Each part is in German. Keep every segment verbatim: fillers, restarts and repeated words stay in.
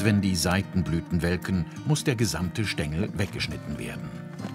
wenn die Seitenblüten welken, muss der gesamte Stängel weggeschnitten werden.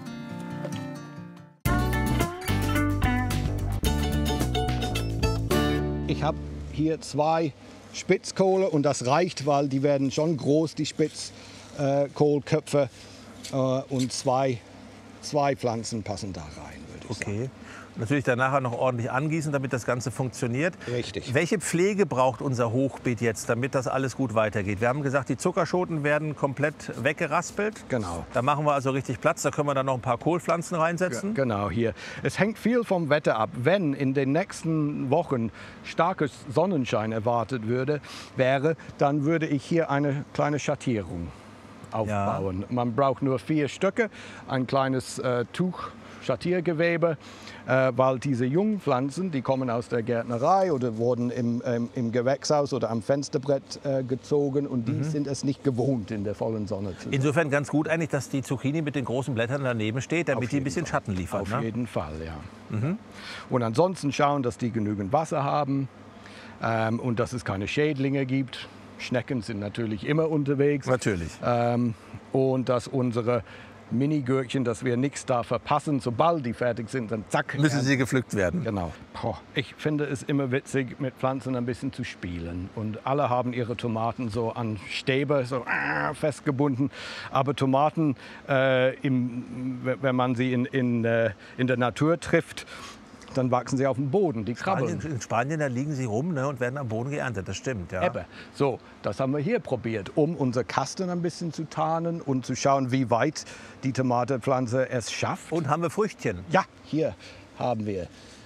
Ich habe hier zwei Spitzkohle und das reicht, weil die werden schon groß, die Spitzkohlköpfe. Äh, und zwei, zwei Pflanzen passen da rein, würde ich Okay. sagen. Natürlich dann nachher noch ordentlich angießen, damit das Ganze funktioniert. Richtig. Welche Pflege braucht unser Hochbeet jetzt, damit das alles gut weitergeht? Wir haben gesagt, die Zuckerschoten werden komplett weggeraspelt. Genau. Da machen wir also richtig Platz. Da können wir dann noch ein paar Kohlpflanzen reinsetzen. Genau, hier. Es hängt viel vom Wetter ab. Wenn in den nächsten Wochen starkes Sonnenschein erwartet würde, wäre, dann würde ich hier eine kleine Schattierung aufbauen. Ja. Man braucht nur vier Stöcke, ein kleines äh, Tuch, Schattiergewebe, äh, weil diese Jungpflanzen, die kommen aus der Gärtnerei oder wurden im, ähm, im Gewächshaus oder am Fensterbrett äh, gezogen und die mhm. sind es nicht gewohnt, in der vollen Sonne zu sein. Insofern ganz gut eigentlich, dass die Zucchini mit den großen Blättern daneben steht, damit die ein bisschen Fall. Schatten liefert. Auf ne? jeden Fall, ja. Mhm. Und ansonsten schauen, dass die genügend Wasser haben ähm, und dass es keine Schädlinge gibt. Schnecken sind natürlich immer unterwegs. Natürlich. Ähm, und dass unsere Mini-Gürkchen, dass wir nichts da verpassen. Sobald die fertig sind, dann zack. Müssen sie gepflückt werden. Genau. Boah, ich finde es immer witzig, mit Pflanzen ein bisschen zu spielen. Und alle haben ihre Tomaten so an Stäbe so äh, festgebunden. Aber Tomaten, äh, im, wenn man sie in, in, äh, in der Natur trifft, dann wachsen sie auf dem Boden, die krabbeln. Spanien, in Spanien, da liegen sie rum, ne, und werden am Boden geerntet, das stimmt. Ja. Eben. So, das haben wir hier probiert, um unser Kasten ein bisschen zu tarnen und zu schauen, wie weit die Tomatenpflanze es schafft. Und haben wir Früchtchen? Ja, hier haben wir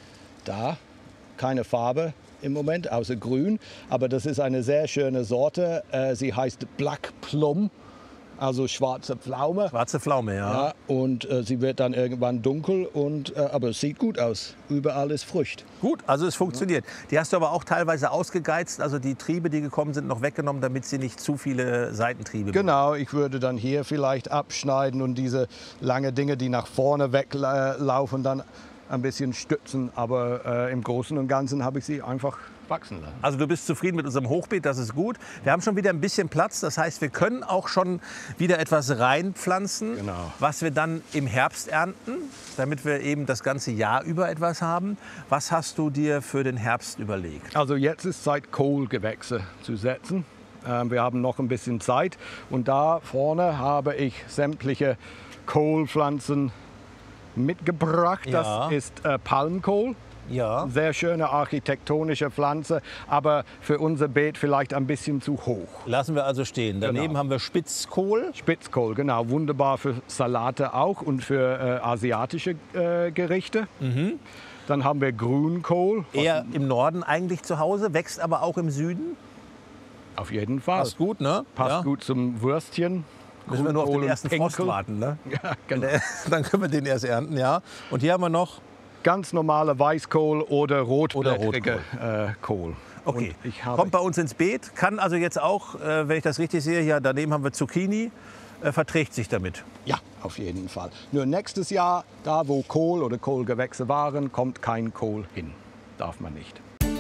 da keine Farbe im Moment, außer grün. Aber das ist eine sehr schöne Sorte. Sie heißt Black Plum. Also schwarze Pflaume. Schwarze Pflaume, ja. ja und äh, sie wird dann irgendwann dunkel, und, äh, aber es sieht gut aus. Überall ist Frucht. Gut, also es funktioniert. Die hast du aber auch teilweise ausgegeizt, also die Triebe, die gekommen sind, noch weggenommen, damit sie nicht zu viele Seitentriebe bilden. Genau, ich würde dann hier vielleicht abschneiden und diese langen Dinge, die nach vorne weglaufen, dann ein bisschen stützen. Aber äh, im Großen und Ganzen habe ich sie einfach wachsen lassen. Also du bist zufrieden mit unserem Hochbeet, das ist gut. Wir haben schon wieder ein bisschen Platz, das heißt, wir können auch schon wieder etwas reinpflanzen, genau. was wir dann im Herbst ernten, damit wir eben das ganze Jahr über etwas haben. Was hast du dir für den Herbst überlegt? Also jetzt ist Zeit, Kohlgewächse zu setzen. Ähm, wir haben noch ein bisschen Zeit und da vorne habe ich sämtliche Kohlpflanzen mitgebracht. Ja. Das ist äh, Palmkohl. Ja. Sehr schöne architektonische Pflanze, aber für unser Beet vielleicht ein bisschen zu hoch. Lassen wir also stehen. Daneben Genau. haben wir Spitzkohl. Spitzkohl, genau. Wunderbar für Salate auch und für äh, asiatische äh, Gerichte. Mhm. Dann haben wir Grünkohl. Eher im Norden eigentlich zu Hause, wächst aber auch im Süden. Auf jeden Fall. Passt gut, ne? Passt ja. gut zum Würstchen. Müssen wir nur auf den Grünkohl ersten und Frost Enkel. warten, ne? Ja, genau. Dann können wir den erst ernten, ja. Und hier haben wir noch Ganz normale Weißkohl oder rotblättrige Rotkohl. Äh, Kohl. Okay, Und ich habe kommt bei uns ins Beet, kann also jetzt auch, äh, wenn ich das richtig sehe, hier daneben haben wir Zucchini, äh, verträgt sich damit. Ja, auf jeden Fall. Nur nächstes Jahr, da wo Kohl oder Kohlgewächse waren, kommt kein Kohl hin. Darf man nicht.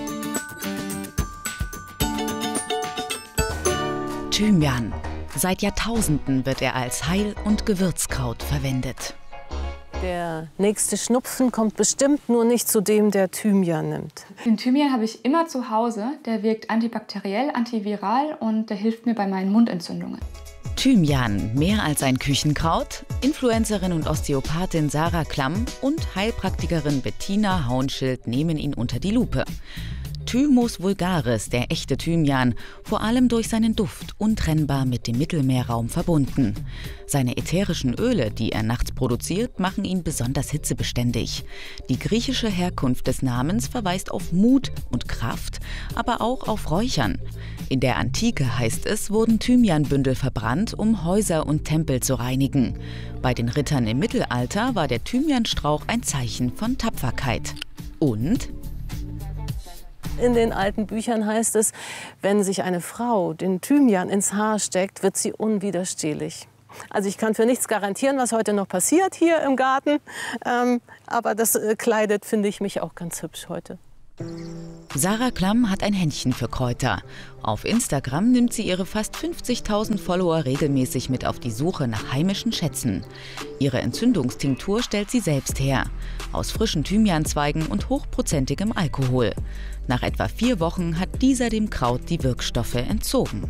Thymian. Seit Jahrtausenden wird er als Heil- und Gewürzkraut verwendet. Der nächste Schnupfen kommt bestimmt nur nicht zu dem, der Thymian nimmt. Den Thymian habe ich immer zu Hause. Der wirkt antibakteriell, antiviral und der hilft mir bei meinen Mundentzündungen. Thymian, mehr als ein Küchenkraut? Influencerin und Osteopathin Sarah Klamm und Heilpraktikerin Bettina Haunschild nehmen ihn unter die Lupe. Thymus vulgaris, der echte Thymian, vor allem durch seinen Duft untrennbar mit dem Mittelmeerraum verbunden. Seine ätherischen Öle, die er nachts produziert, machen ihn besonders hitzebeständig. Die griechische Herkunft des Namens verweist auf Mut und Kraft, aber auch auf Räuchern. In der Antike, heißt es, wurden Thymianbündel verbrannt, um Häuser und Tempel zu reinigen. Bei den Rittern im Mittelalter war der Thymianstrauch ein Zeichen von Tapferkeit. Und In den alten Büchern heißt es, wenn sich eine Frau den Thymian ins Haar steckt, wird sie unwiderstehlich. Also ich kann für nichts garantieren, was heute noch passiert hier im Garten. Ähm, aber das äh, kleidet, finde ich, mich auch ganz hübsch heute. Sarah Klamm hat ein Händchen für Kräuter. Auf Instagram nimmt sie ihre fast fünfzigtausend Follower regelmäßig mit auf die Suche nach heimischen Schätzen. Ihre Entzündungstinktur stellt sie selbst her. Aus frischen Thymianzweigen und hochprozentigem Alkohol. Nach etwa vier Wochen hat dieser dem Kraut die Wirkstoffe entzogen.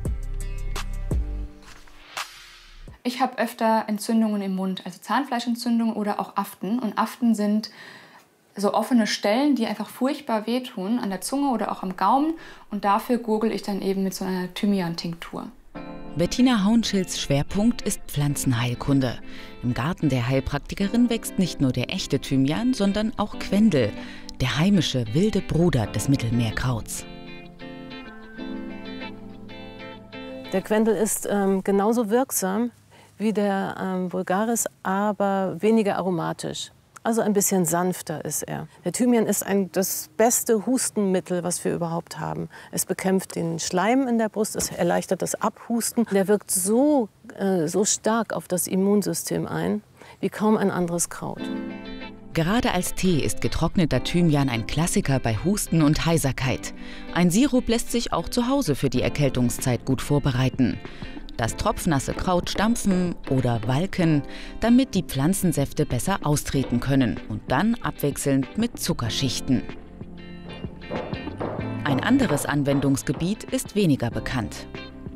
Ich habe öfter Entzündungen im Mund, also Zahnfleischentzündungen oder auch Aften. Und Aften sind so offene Stellen, die einfach furchtbar wehtun, an der Zunge oder auch am Gaumen. Und dafür gurgel ich dann eben mit so einer Thymian-Tinktur. Bettina Haunschilds Schwerpunkt ist Pflanzenheilkunde. Im Garten der Heilpraktikerin wächst nicht nur der echte Thymian, sondern auch Quendel, der heimische wilde Bruder des Mittelmeerkrauts. Der Quendel ist ähm, genauso wirksam wie der ähm, Vulgaris, aber weniger aromatisch. Also ein bisschen sanfter ist er. Der Thymian ist ein, das beste Hustenmittel, was wir überhaupt haben. Es bekämpft den Schleim in der Brust, es erleichtert das Abhusten. Der wirkt so, äh, so stark auf das Immunsystem ein, wie kaum ein anderes Kraut. Gerade als Tee ist getrockneter Thymian ein Klassiker bei Husten und Heiserkeit. Ein Sirup lässt sich auch zu Hause für die Erkältungszeit gut vorbereiten. Das tropfnasse Kraut stampfen oder walken, damit die Pflanzensäfte besser austreten können und dann abwechselnd mit Zuckerschichten. Ein anderes Anwendungsgebiet ist weniger bekannt.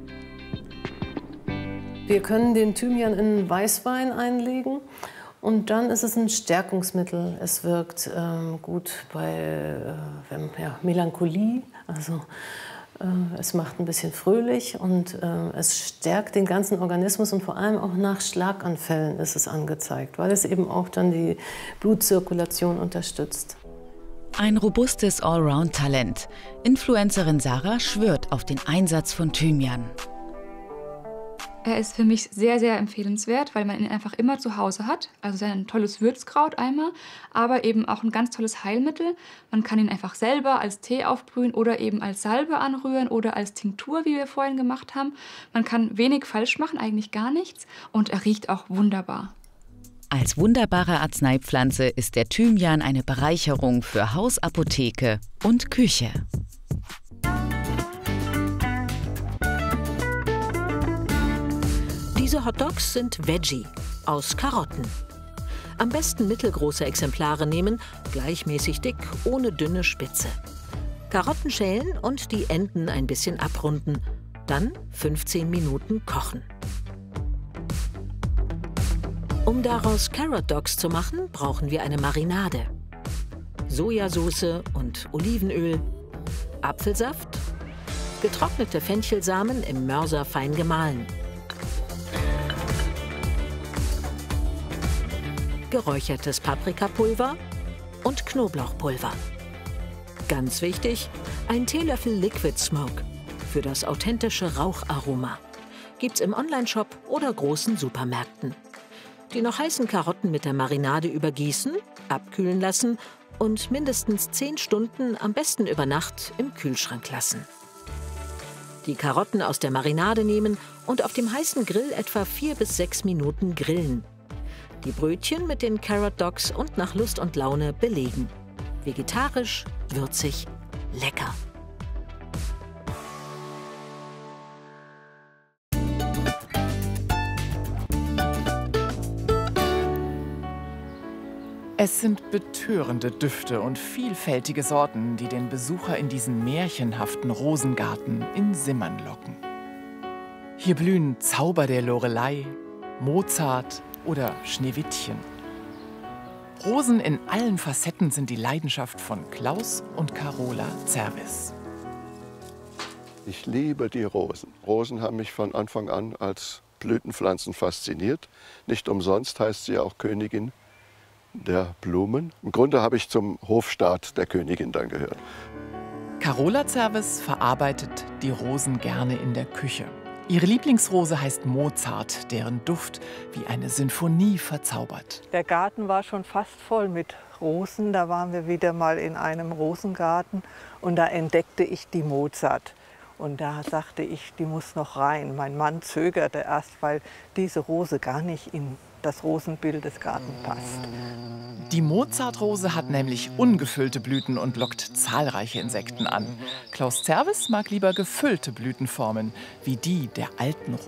Wir können den Thymian in Weißwein einlegen und dann ist es ein Stärkungsmittel. Es wirkt ähm, gut bei äh, ja, Melancholie, also es macht ein bisschen fröhlich und äh, es stärkt den ganzen Organismus und vor allem auch nach Schlaganfällen ist es angezeigt, weil es eben auch dann die Blutzirkulation unterstützt. Ein robustes Allround-Talent. Influencerin Sarah schwört auf den Einsatz von Thymian. Er ist für mich sehr, sehr empfehlenswert, weil man ihn einfach immer zu Hause hat. Also es ist ein tolles Würzkraut einmal, aber eben auch ein ganz tolles Heilmittel. Man kann ihn einfach selber als Tee aufbrühen oder eben als Salbe anrühren oder als Tinktur, wie wir vorhin gemacht haben. Man kann wenig falsch machen, eigentlich gar nichts. Und er riecht auch wunderbar. Als wunderbare Arzneipflanze ist der Thymian eine Bereicherung für Hausapotheke und Küche. Diese Hotdogs sind Veggie aus Karotten. Am besten mittelgroße Exemplare nehmen, gleichmäßig dick, ohne dünne Spitze. Karotten schälen und die Enden ein bisschen abrunden. Dann fünfzehn Minuten kochen. Um daraus Carrot Dogs zu machen, brauchen wir eine Marinade. Sojasauce und Olivenöl, Apfelsaft, getrocknete Fenchelsamen im Mörser fein gemahlen, geräuchertes Paprikapulver und Knoblauchpulver. Ganz wichtig, ein Teelöffel Liquid Smoke für das authentische Raucharoma. Gibt's im Onlineshop oder großen Supermärkten. Die noch heißen Karotten mit der Marinade übergießen, abkühlen lassen und mindestens zehn Stunden, am besten über Nacht, im Kühlschrank lassen. Die Karotten aus der Marinade nehmen und auf dem heißen Grill etwa vier bis sechs Minuten grillen. Die Brötchen mit den Carrot Dogs und nach Lust und Laune belegen. Vegetarisch, würzig, lecker. Es sind betörende Düfte und vielfältige Sorten, die den Besucher in diesen märchenhaften Rosengarten in Simmern locken. Hier blühen Zauber der Lorelei, Mozart oder Schneewittchen. Rosen in allen Facetten sind die Leidenschaft von Klaus und Carola Zerwes. Ich liebe die Rosen. Rosen haben mich von Anfang an als Blütenpflanzen fasziniert. Nicht umsonst heißt sie auch Königin der Blumen. Im Grunde habe ich zum Hofstaat der Königin dann gehört. Carola Zerwes verarbeitet die Rosen gerne in der Küche. Ihre Lieblingsrose heißt Mozart, deren Duft wie eine Sinfonie verzaubert. Der Garten war schon fast voll mit Rosen. Da waren wir wieder mal in einem Rosengarten und da entdeckte ich die Mozart. Und da sagte ich, die muss noch rein. Mein Mann zögerte erst, weil diese Rose gar nicht in das Rosenbild des Gartens passt. Die Mozartrose hat nämlich ungefüllte Blüten und lockt zahlreiche Insekten an. Klaus Zerwes mag lieber gefüllte Blütenformen, wie die der alten